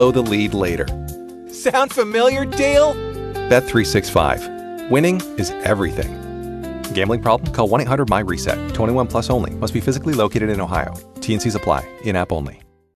the lead later. Sound familiar, Dale? Bet365. Winning is everything. Gambling problem? Call 1-800-MY-RESET. 21 plus only. Must be physically located in Ohio. T&Cs apply. In-app only.